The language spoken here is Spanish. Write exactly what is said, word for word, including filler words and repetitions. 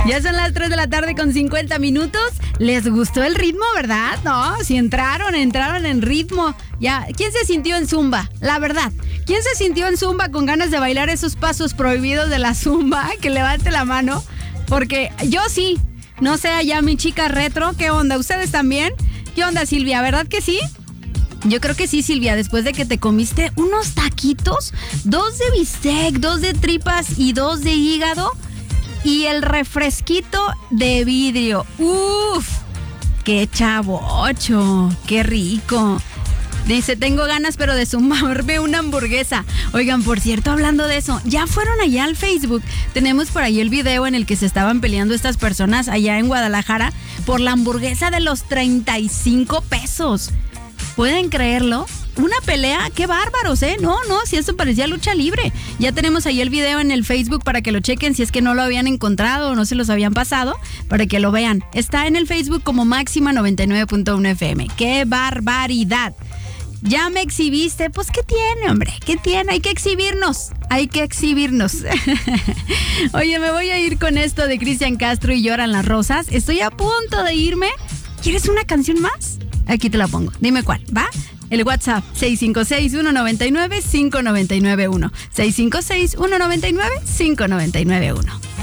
Ya son las tres de la tarde con cincuenta minutos. ¿Les gustó el ritmo, verdad? No, si entraron, entraron en ritmo. Ya, ¿quién se sintió en Zumba? La verdad, ¿quién se sintió en Zumba con ganas de bailar esos pasos prohibidos de la Zumba? Que levante la mano. Porque yo sí. No sé, allá mi chica retro, ¿qué onda? ¿Ustedes también? ¿Qué onda, Silvia? ¿Verdad que sí? Yo creo que sí, Silvia, después de que te comiste unos taquitos, dos de bistec, dos de tripas y dos de hígado y el refresquito de vidrio. ¡Uf! ¡Qué chavocho! ¡Qué rico! Dice, tengo ganas pero de sumarme una hamburguesa. Oigan, por cierto, hablando de eso, ya fueron allá al Facebook. Tenemos por ahí el video en el que se estaban peleando estas personas allá en Guadalajara por la hamburguesa de los treinta y cinco pesos. ¿Pueden creerlo? Una pelea, qué bárbaros, ¿eh? No, no, si eso parecía lucha libre. Ya tenemos ahí el video en el Facebook para que lo chequen si es que no lo habían encontrado o no se los habían pasado, para que lo vean. Está en el Facebook como Máxima noventa y nueve punto uno F M. ¡Qué barbaridad! Ya me exhibiste, pues ¿qué tiene, hombre? ¿Qué tiene? Hay que exhibirnos, hay que exhibirnos. Oye, me voy a ir con esto de Cristian Castro y Lloran las Rosas. Estoy a punto de irme. ¿Quieres una canción más? Aquí te la pongo. Dime cuál, ¿va? El WhatsApp seis cinco seis, uno nueve nueve, cinco nueve nueve uno. seis cinco seis, uno nueve nueve, cinco nueve nueve uno.